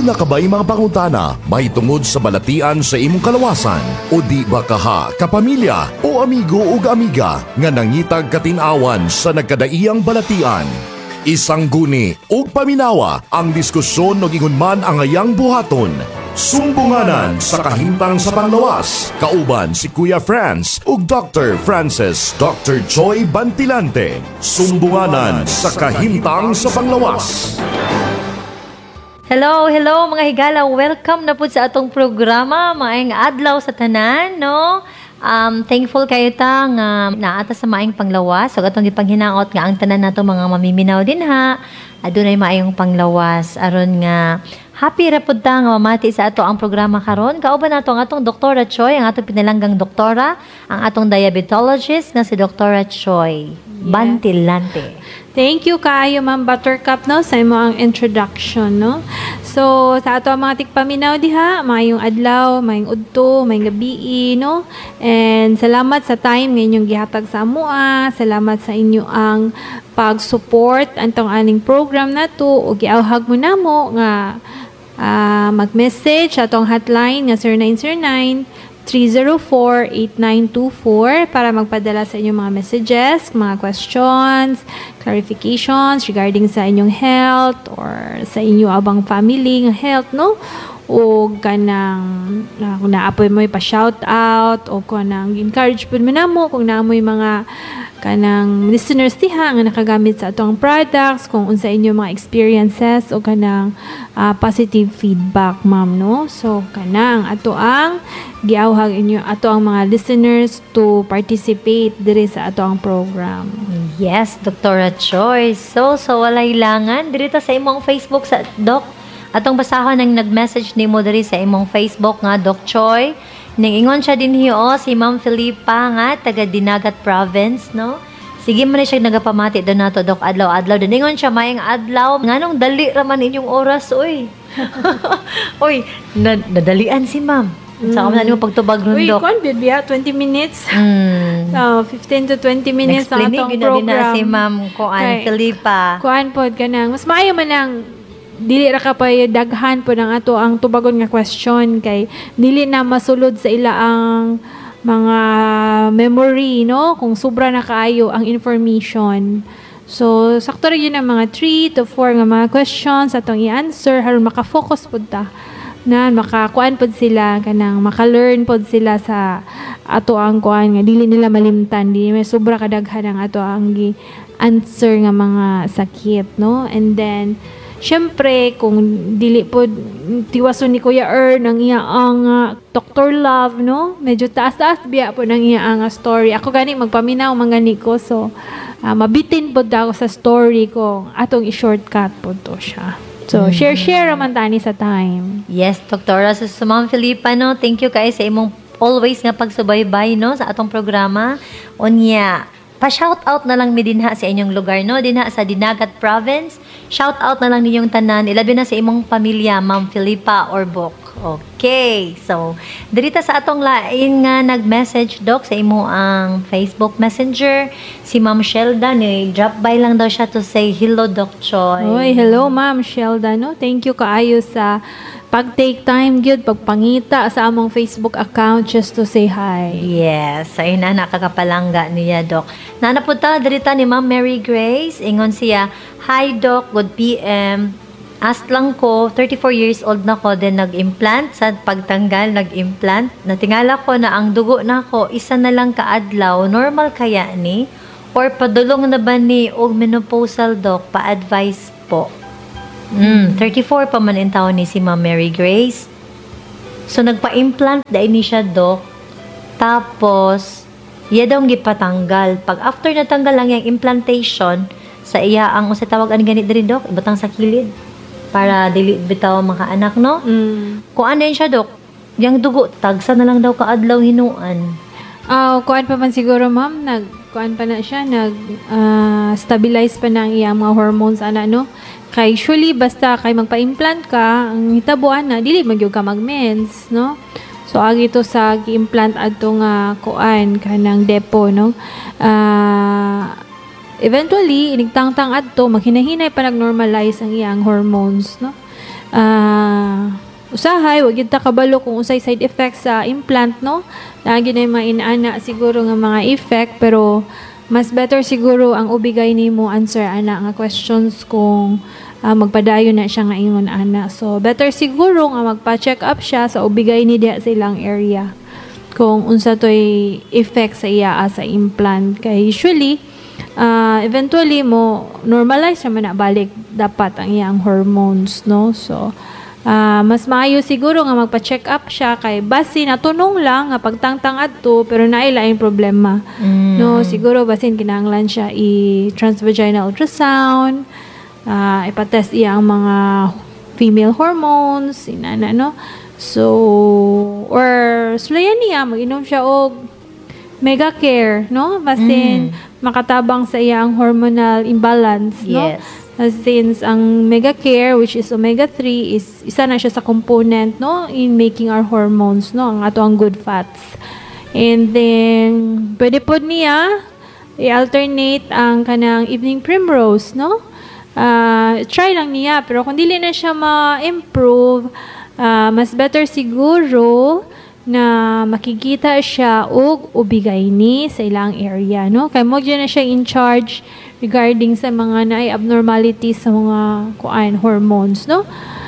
na kabay mga pangutana, mahitungod sa balatian sa imong kalawasan, o di ba kaha, kapamilya, o amigo o amiga, nga nangitag katinawan sa nagkadaiyang balatian. Isang guni o paminawa ang diskusyon no gingon man ang ayang buhaton. Sumbunganan sa kahimtang sa panglawas, kauban si Kuya Franz ug Dr. Francis Dr. Choi Bantilante. Sumbunganan sa kahimtang sa panglawas. Hello mga higala. Welcome na po sa atong programa. Maayong adlaw sa tanan, no? Thankful kayo ta nga naata sa maayong panglawas. So atong gipanghinaot nga ang tanan nato mga mamiminaw din ha. Adunay maayong panglawas aron nga happy ra pud ta nga mamati sa ato ang programa karon. Kauban nato ang atong Dr. Choi, ang atong pinalanggang doktora, ang atong diabetologist nga si Dr. Choi Bantilante. Thank you kaayo Ma'am Buttercup no sa imo ang introduction no. So sa ato ang mga tikpaminaw diha, mayong adlaw, mayong udto, mayong gabi no. And salamat sa time nga inyong gihatag sa amoa. Salamat sa inyo ang pag-support antong aning program nato ug giawhag mo namo nga mag-message atong hotline nga 0909-304-8924 para magpadala sa inyong mga messages, mga questions, clarifications regarding sa inyong health or sa inyo abang family ng health, no? O kanang kung naapoy mo pa-shout out o kung nang encourage po mo namo kung naamoy mga kanang listeners diha nga nakagamit sa atong products, kung unsa inyo mga experiences o kanang positive feedback, ma'am, no? So kanang ato ang giawhag inyo ato ang mga listeners to participate diri sa ato ang program. Yes, Dr. Choi. So walay langan diri ta sa imong Facebook sa Doc. Atong basahon ang nag-message nimo diri sa imong Facebook nga Doc Choi. Ningingon siya din hiyo si Ma'am Felipa nga taga Dinagat Province, no? Sige man siya nagapamati do nato Doc adlaw-adlaw. Ningingon siya mayang adlaw nganong dali ra man inyong oras oy. Oy, nadalian si Ma'am. Sa kamana nimo pagtubag ron Doc. Uy, kon biya 20 minutes. 15 to 20 minutes ang atong program. Si Ma'am Kuan Felipa. Kuan pod kanang mas maayo man ang dili ra ka pa daghan po ng ato ang tubagon nga question kay dili na masulod sa ila ang mga memory, no, kung sobra na kaayo ang information. So sakto ra gyud ang mga 3 to 4 nga mga questions atong i-answer aron maka-focus pud ta na makakuan pod sila kanang maka-learn pod sila sa ato ang kuan nga dili nila malimtan, dili may sobra kadaghan ang ato ang gi-answer nga mga sakit, no. And then syempre, kung dili po tiwason ni Kuya ang iya ang Dr. Love, no? Medyo taas-taas biya po ng iya ang story. Ako gani magpaminaw mangani ko. So, mabitin po daw sa story ko. Atong i-shortcut po to siya. So, share naman tani sa time. Yes, Dr. So, Ma'am Felipa, no? Thank you kayo sa imong always nga pagsubaybay, no? Sa atong programa. Unya, pa-shoutout na lang mi dinha sa inyong lugar, no? Dinha sa Dinagat Province. Shoutout na lang ninyong tanan. Ilabi na sa imong pamilya, Ma'am Felipa Orbok. Okay. So, dirita sa atong lain nga nag-message, Doc, sa imo ang Facebook Messenger. Si Ma'am Shelda, drop by lang daw siya to say hello, Doc Choi. Oy, hello, Ma'am Shelda, no? Thank you kaayo sa pag-take time gyud pagpangita sa among Facebook account just to say hi. Yes, ayun na nakakapalangga niya, Doc. Nanapunta dirita ni Ma'am Mary Grace. Ingon siya, "Hi Doc, good PM. Ask lang ko, 34 years old na ko, then nag-implant. Sa pagtanggal, nag-implant. Natingala ko na ang dugo na ko, isa na lang kaadlaw. Normal kaya ni? Or padulong na ba ni og menopausal, Doc? Pa-advise po." 34 pa man in taon ni si Ma'am Mary Grace. So, nagpa-implant dahil ni siya, Doc. Tapos, iya daw gipatanggal. Pag after natanggal lang yung implantation, sa iya ang usa tawag ani ganit diri, Doc, ibutang sa kilid para dili bitaw mga anak, no? Kung ano yun siya, Doc, yung dugo, tagsa na lang daw kaadlaw hinuan. Kuan pa man siguro, Ma'am, kuan pa na siya, stabilize pa na ang iyang mga hormones, no? Kay usually basta kay magpa-implant ka, ang hitabuan na dili magyud ka mag-mens, no? So agi to sa gi-implant adto nga kuan kanang depo, no? Eventually inigtangtang adto maghinahinay pa nag-normalize ang iyang hormones, no? Usahay, wag yun ta kabalo kung usay side effects sa implant, no? Lagi na yung mga inaana siguro nga mga effect, pero mas better siguro ang ubigay ni mo answer ana nga questions kung magpadayon na siya nga ingon ana. So better siguro nga magpa-check up siya sa ubigay ni diha sa ilang area kung unsa toy effect sa iya sa implant. Kay usually eventually mo normalize naman na balik dapat ang iyang hormones, no? So mas maayo siguro nga magpa-check up siya kay basi natunong lang nga pagtangtang adto pero naay laing problema. No, siguro basin kinahanglan siya i-transvaginal ultrasound, ipatest iya ang mga female hormones, inana, no? So, or sulayan niya, mag-inom siya og Mega Care, no? Basin makatabang sa iya ang hormonal imbalance, no? Yes. Since ang Mega Care, which is omega-3, is isa na siya sa component, no, in making our hormones, no, ang ato ang good fats. And then pwede po niya i-alternate ang kanang evening primrose, no. Try lang niya, pero kung dili na siya ma-improve, mas better siguro na makikita siya og ubigayni sa ilang area, no, kay mo na siya in charge regarding sa mga naay abnormalities sa mga hormones, no?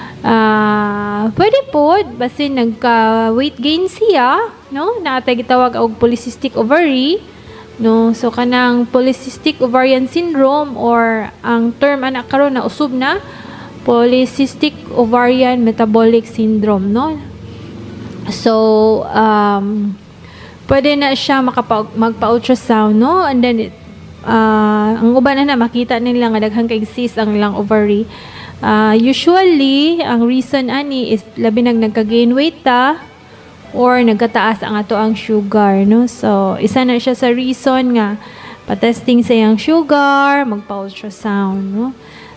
Pwede po, basin nagka-weight gain siya, no? Naatay gitawag og polycystic ovary, no? So, kanang polycystic ovarian syndrome or ang term anak karon na usub na, polycystic ovarian metabolic syndrome, no? So, pwede na siya magpa-ultrasound, no? And then, ang uban na makita nila nga daghang kay cyst ang ilang ovary. Usually ang reason ani is labi nagka-gain weight ta or nagkataas ang ato ang sugar, no? So isa na siya sa reason nga pa-testing sa iyang sugar, magpa-ultrasound, no?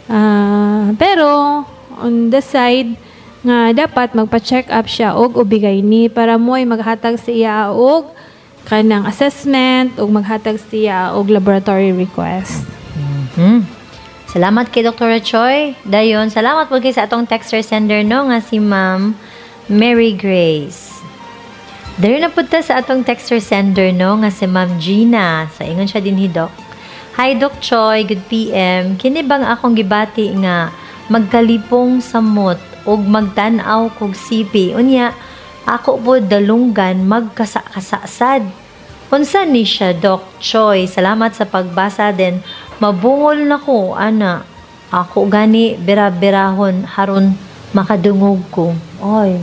Pero on the side nga dapat magpa-check up siya og ubigayni para mo'y maghatag sa iya og kanang assessment o maghatag siya og laboratory request. Salamat kay Dr. Choi. Dayon, salamat po kay sa atong texter sender, no, nga si Ma'am Mary Grace. Dayon na po ta sa atong texter sender, no, nga si Ma'am Gina. Sa ingon siya din Doc. Hi Doc Choi, good PM. Kini bang akong gibati nga magkalipong samot og magtan-aw kog sipi. Unya, ako po dalunggan magkasakasasad. Unsa ni siya, Doc Choi? Salamat sa pagbasa din. Mabungol na ko, ana. Ako gani, bira-birahon, haron makadungog ko. Oy.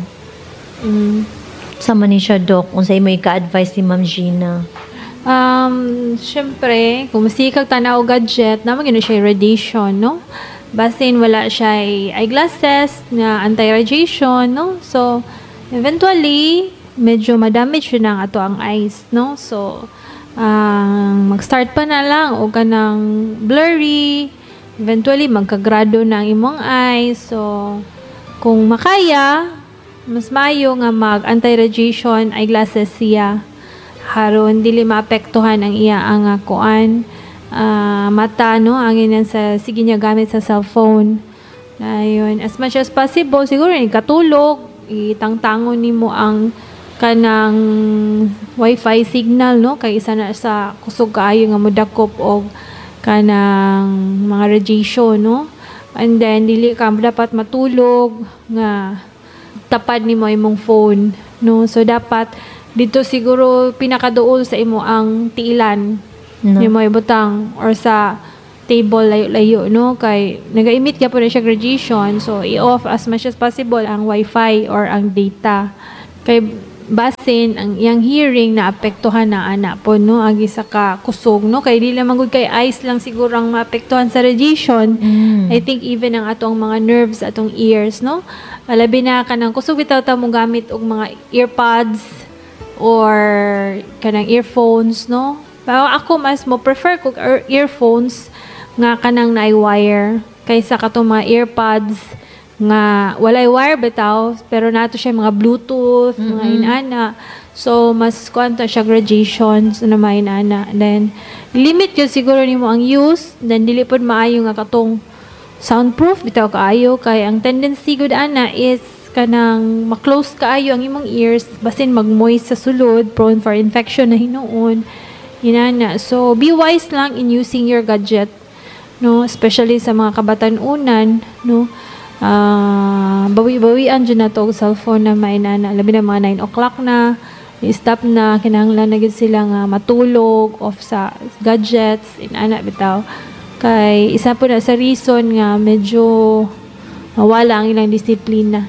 Sama ni siya, Doc. Unsay mo ika-advise ni Ma'am Gina? Syempre, kung masikag tanaw gadget, naman gina siya radiation, no? Basin wala siya eyeglasses na anti-radiation, no? So, eventually, medyo madamage yun ang ato ang eyes, no? So, mag-start pa na lang o kanang blurry. Eventually, magkagrado na ang imong eyes. So, kung makaya, mas mayo nga mag-anti-radiation eyeglasses siya. Haron, dili maapektuhan ang iya ang mata, no? Ang inan sa, sige niya gamit sa cellphone. Ayun. As much as possible, siguro, katulog, itangtangon nimo ang kanang wifi signal, no, kay isa na sa kusog kaayo nga modakop og kanang mga radiation, no, and then dili ka dapat matulog nga tapad nimo imong phone, no, so dapat dito siguro pinakaduol sa imo ang tiilan, no, nimo ibutang or sa table layo-layo, no, kay naga-emit ka po na siya radiation, so i-off as much as possible ang wifi or ang data kay basin ang iyang hearing na apektuhan na ana po, no, agi sa kusog, no, kay dili man gud kay eyes lang siguro ang maapektuhan sa radiation. I think even ang atong mga nerves, atong ears, no, labi na kanang kusog bitaw ta mo gamit og mga earpods or kanang earphones, no, pero ako mas mo prefer kog earphones nga kanang naay wire kaysa katong mga earpods nga walay wire bitaw pero nato siya mga bluetooth, mga inana, so mas kuanto siya radiation na may inana. Then limit yun siguro nimo ang use, then dili pod maayo nga katong soundproof bitaw kaayo kay ang tendency gud ana is kanang ma-close kaayo ang imong ears basin mag-moist sa sulod, prone for infection na hinuon inana. So be wise lang in using your gadget, no, especially sa mga kabatan-unan, no. Bawi-bawian dyan na to cellphone na may nana, labi na mga 9 o'clock na i-stop na, kinahanglan na gid sila nga matulog off sa gadgets inana bitaw kay isa po na sa reason nga medyo mawala ang ilang disiplina.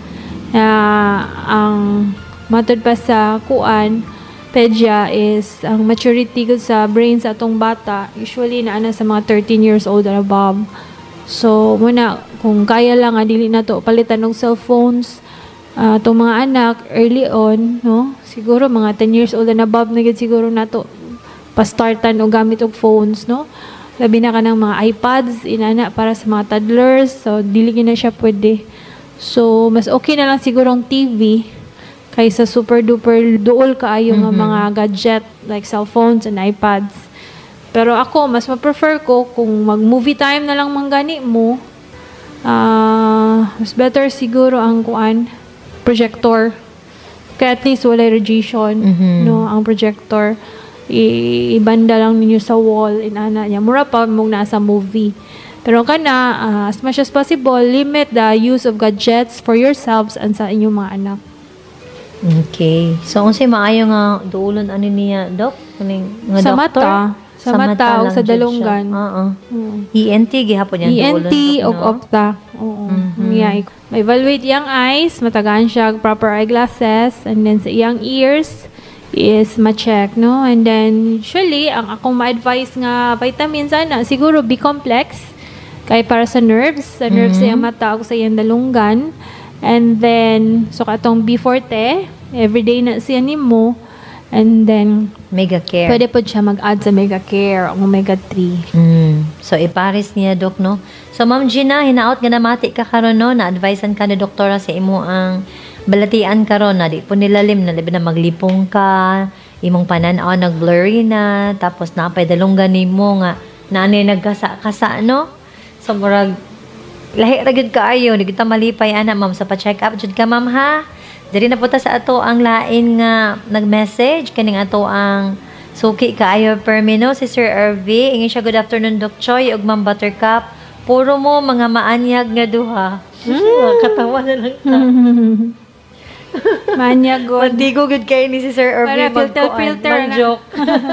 Ang matod pa sa kuan pedya is ang maturity gud sa brain sa atong bata usually na sa mga 13 years old and above. So muna kung kaya lang dili na to palitan ng cellphones itong mga anak early on, no, siguro mga 10 years old and above na gid siguro na to pa-startan o gamit og phones, no, labi na ka ng mga iPads inana para sa mga toddlers, so dili na siya pwede. So mas okay na lang siguro ang TV kaysa super duper duol kaayo nga mga gadget like cellphones and iPads. Pero ako mas ma-prefer ko kung mag-movie time na lang manggani mo, mas better siguro ang kuan projector kaya at least wala radiation, no, ang projector ibanda lang ninyo sa wall inana niya mura pa mong nasa movie. Pero kana as much as possible limit the use of gadgets for yourselves and sa inyong mga anak. Okay. So unsay maayo nga duolon ani niya, Doc? Kaning nga Sa doktor? Sa mata o lang sa jud siya. dalunggan. Oo. Oo. ENT gihapon yan duolon. ENT og opta. Oo. Yeah. Ma-evaluate iyang eyes, matagaan siya og proper eyeglasses, and then sa iyang ears is ma-check, no? And then usually ang akong ma-advise nga vitamins ana siguro B-complex kay para sa nerves sa iyang mata ug sa iyang dalunggan. And then so katong B-forte everyday na siya nimo. And then Mega Care. pwede po siya mag-add sa Mega Care o Omega 3. So ipares niya, Doc, no? So Ma'am Gina, hinaot nga namati ka karon, no? Na-advisean ka ni doktora sa imo ang balatian karon na di po nilalim na labi na maglipong ka, imong pananaw nag-blurry na, tapos napay dalunggan nimo nga nanay nagkasa-kasa, no? So murag lahi ra gyud kaayo, di kita malipay ana, Ma'am, sa pa-check up jud ka, Ma'am, ha? Diri na punta sa ato ang lain nga nag-message kaning ato ang suki kaayo permino si Sir Irvie. Ingin siya, good afternoon Doc Choi ug Ma'am Buttercup. Puro mo mga maanyag nga duha. Katawa na lang ta. Manyag god. Mandigo good kay ni si Sir Irvie Para filter na. joke.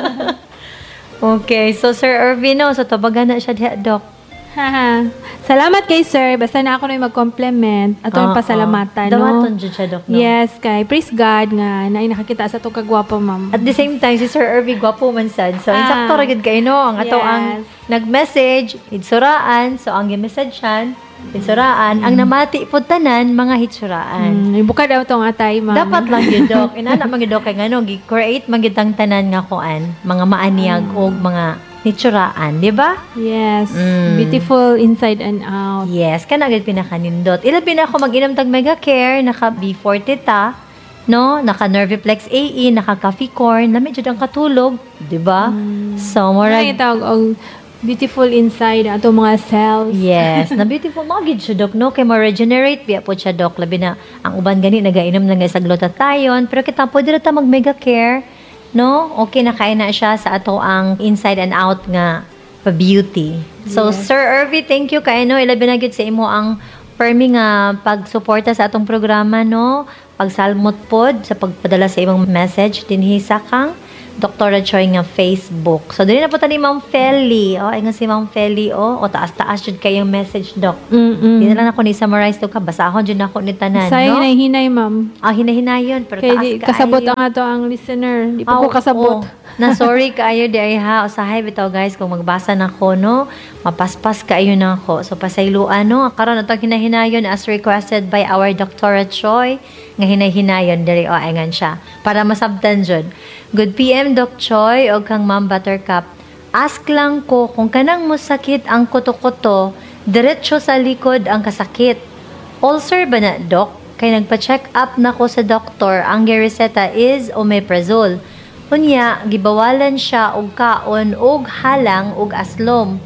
Okay, so Sir Irvie, no, so tabagan na siya diha, Doc. Haha. Salamat kay sir. Basta na ako na mag-compliment at ang pasalamatan, no? Dawaton dyan siya, Doc, no? Yes, kay praise God nga na nakakita sa itong kagwapo, ma'am. At the same time, si Sir Irvie, gwapo man sad. So, insakto ra gid kayo, no? Ang ato Yes. ang nag-message, itsuraan. So, ang gi-message yan, itsuraan. Ang namati po tanan, mga hitsuraan. Buka daw itong atay, ma'am. Dapat lang yun, Doc. Inana man yun, Doc, kay ngano, gi-create man gitang tanan nga kuan, mga maanyag o mga hitsuraan, di ba? Yes. Beautiful inside and out. Yes, kanagad pinakanindot. Ilabi na ako mag-inom tag Mega Care, naka B40 ta, no? Naka Nerviplex AE, naka Coffee Corn, lamig jud ang katulog, di ba? So, murag Nakita og beautiful inside ato mga cells. yes, na beautiful mga gid siya, Doc, no? Kay ma-regenerate biya po siya, Doc. Labi na ang uban gani nagainom lang sa glutathione, pero kita pwede ra ta mag Mega Care, no? Okay na kaya na siya sa ato ang inside and out nga pa-beauty. So, Sir Irvie, thank you kay no, ilabi na gyud sa imo ang permi nga pagsuporta sa atong programa, no? Pagsalmot pod sa pagpadala sa imong message dinhi sa kang Dr. Choi nga Facebook. So, dili na po ni Ma'am Feli. Oh, ay nga si Ma'am Feli, oh. O, taas-taas jud kayong message, Doc. Di na lang ako ni-summarize to ka. Basahon jud na ako ni tanan, Say no? hinay-hinay, ma'am. Hinay-hinayon. Pero Kay taas di, ka kasabot ayo. ang ato ang listener. Di pa ko kasabot. Na sorry kaayo di ay ha. Usahay bitaw guys kung magbasa na ko, no. Mapaspas kaayo na ako. So pasayloan, no. Karon atong hinahinayon as requested by our Dr. Choi nga hinahinayon diri o ayan siya para masabtan jud. Good PM Doc Choi o kang Ma'am Buttercup. Ask lang ko kung kanang mo sakit ang kuto-kuto, diretso sa likod ang kasakit. Ulcer ba na, Doc? Kay nagpa-check up na ko sa doktor, ang gireseta is omeprazole. Unya, gibawalan siya og kaon og halang og aslom.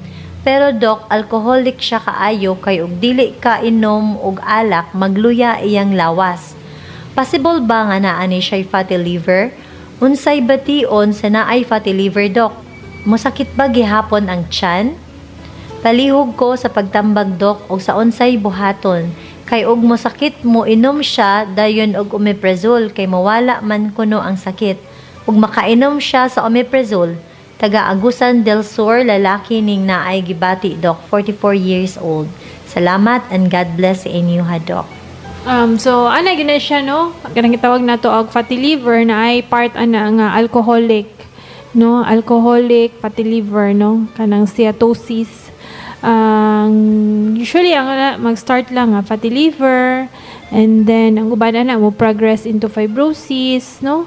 Pero Dok, alcoholic siya kaayo kay og dili ka inom og alak magluya iyang lawas. Possible ba nga naa ni siya fatty liver? Unsay bation sa naay fatty liver, Dok? Mosakit ba gihapon ang tiyan? Palihog ko sa pagtambag, Dok, og sa unsay buhaton. Kay og mosakit mo inom siya dayon og omeprazole kay mawala man kuno ang sakit. Ug makainom siya sa omeprazole. Taga Agusan del Sur, lalaki ning naay gibati, Doc, 44 years old. Salamat and God bless sa inyo ha, Doc. So, ana gina siya, no? Kanang gitawag na to og fatty liver na ay part ana nga alcoholic, no? Alcoholic fatty liver, no? Kanang steatosis. Usually, mag-start lang nga fatty liver, and then, ang uban na mo progress into fibrosis, no?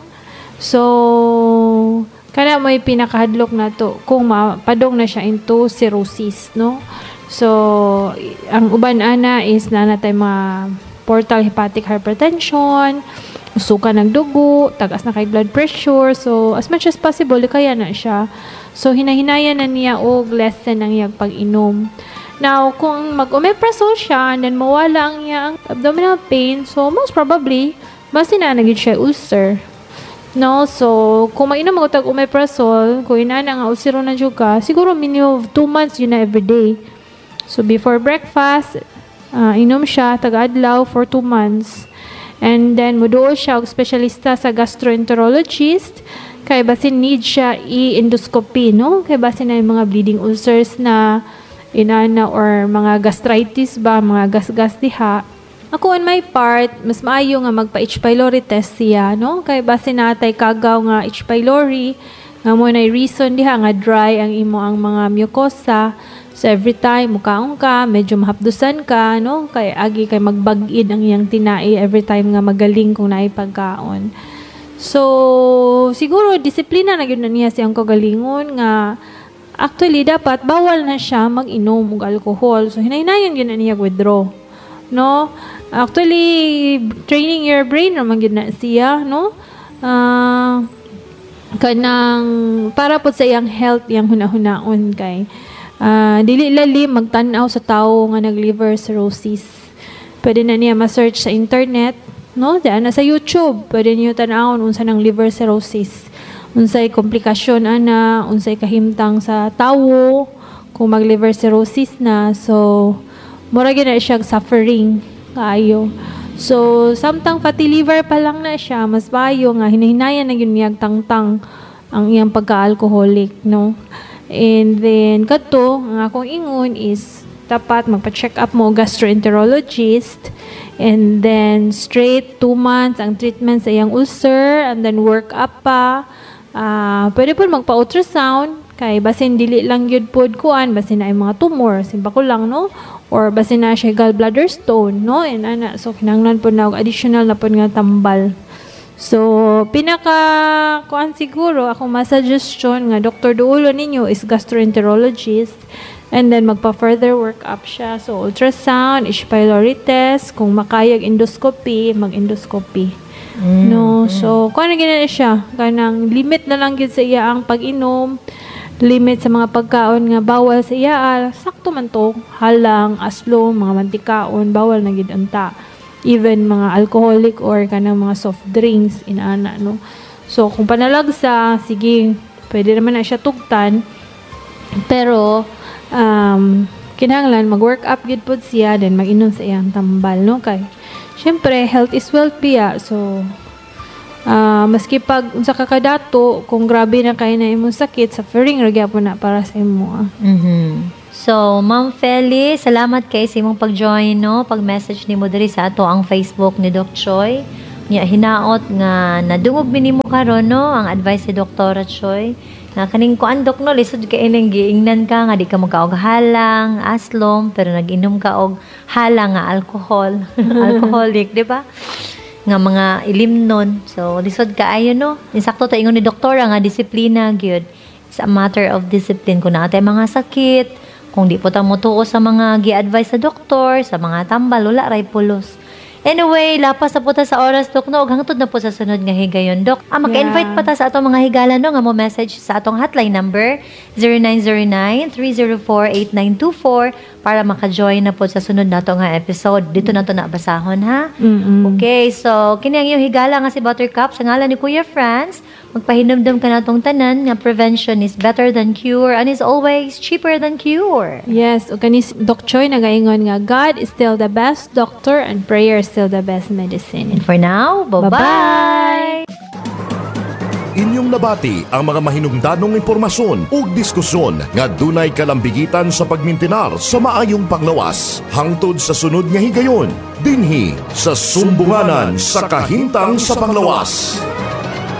So, kana may pinakahadlok na to kung mapadong na siya into cirrhosis, no? So, ang uban ana is nanatay mga portal hepatic hypertension, usukan ng dugo, tagas na kay blood pressure. So, as much as possible, kaya na siya. So, hinahinayan na niya og lessen ang iyang pag-inom. Now, kung mag-omeprazole siya, and then mawala ang iyang abdominal pain, so most probably, basta na naging siya ulcer. No, so, kung mainom ako omeprazole, kung inana nga ulcero na dyan ka, siguro minimum 2 months yun na everyday. So, before breakfast, inom siya, taga-adlaw for 2 months. And then, muduol siya og specialista sa gastroenterologist, kay basin need siya i-endoscopy, no? Kay basin na yung mga bleeding ulcers na inana or mga gastritis ba, mga gas-gas diha. Ako on my part, mas maayo nga magpa-H. pylori test siya, no? Kay base natay kagaw nga H. pylori, nga mo na reason diha nga dry ang imo ang mga mucosa. So every time mukaon ka, medyo mahapdusan ka, no? Kay agi kay magbag-id ang iyang tinai every time nga magaling kung naay pagkaon. So siguro disiplina na gyud na niya siyang kagalingon nga actually dapat bawal na siya mag-inom og alcohol. So hinay-hinayon gyud na niya withdraw. No? Actually, training your brain naman yun na siya, no? Kanang, para po sa iyang health, yung hunahunaon kay, dili lalim magtanaw sa tao nga nag-liver cirrhosis. Pwede na niya ma-search sa internet, no? Diyan na sa YouTube, pwede niyo tanawon unsa ng liver cirrhosis. Unsay komplikasyon ana, unsay kahimtang sa tawo, kung mag-liver cirrhosis na. So, mura gyud na siya suffering kaayo. So, samtang fatty liver pa lang na siya, mas bayo nga hinahinayan na yun niyag tangtang ang iyang pagka-alcoholic, no? And then, kato, ang akong ingon is, dapat magpa-check up mo gastroenterologist, and then, straight 2 months ang treatment sa iyang ulcer, and then work up pa. Pwede po magpa-ultrasound, kay basin dili lang yun po kuan, basin na ay mga tumor, simpa ko lang, no? Or basin na siya gallbladder stone, no? And ana, so kinahanglan po na additional na po nga tambal. So, kuan siguro, akong ma-suggestion nga Dr. Duulo ninyo is gastroenterologist, and then magpa-further work up siya. So, ultrasound, H. pylori test, kung makayag endoscopy, mag-endoscopy. No? So, kuan na gina siya, kanang limit na lang yun sa iya ang pag-inom, limit sa mga pagkaon nga bawal sa iya, sakto man to, halang, aslo, mga mantikaon, bawal na gid unta. Even mga alcoholic or kanang mga soft drinks inaana, no. So kung panalagsa, sige, pwede naman na siya tugtan. Pero kinahanglan mag-work up gid pod siya, then mag-inom sa iyang tambal, no, kay syempre health is wealth piya. So maski pag unsa ka kadato, kung grabe na kay na imong sakit, suffering ra gyapon na para sa imo. So, Ma'am Feli, salamat kay sa imong pag-join, no? Pag-message ni mo diri sa ato ang Facebook ni Doc Choi. Nya hinaot nga nadungog minimo karon, no? Ang advice ni Dr. Choi. Nga kaning kuan Doc, no? Lisod kay ining giingnan ka nga di ka magkaog halang, aslom, pero nag-inom ka og halang nga alcohol. Alcoholic, di ba? Nga mga ilimnon. So, lisod ka ayo, no? Insakto ta ingon ni doktora nga disiplina gyud. It's a matter of discipline. Kung naatay mga sakit, kung di po ta motuo sa mga gi-advise sa doktor, sa mga tambal, wala ray pulos. Anyway, lapas na po ta sa oras, Dok, no? Hangtod na po sa sunod nga higayon, Dok. Mag-invite Yeah. pa ta sa atong mga higala, no? Nga mo message sa atong hotline number 0909-304-8924 para maka-join na po sa sunod nato nga episode. Dito na to nabasahon, ha? Okay, so kini ang iyong higala nga si Buttercup sa ngalan ni Kuya Franz. Magpahinumdum ka na tong tanan nga prevention is better than cure and is always cheaper than cure. Yes, o kanis Doc Choi nagaingon nga God is still the best doctor and prayer is still the best medicine. And for now, bye-bye! Bye-bye! Inyong nabati ang mga mahinungdanong impormasyon ug diskusyon nga dunay kalambigitan sa pagmintinar sa maayong panglawas. Hangtod sa sunod nga higayon, dinhi sa sumbunganan sa kahintang sa panglawas.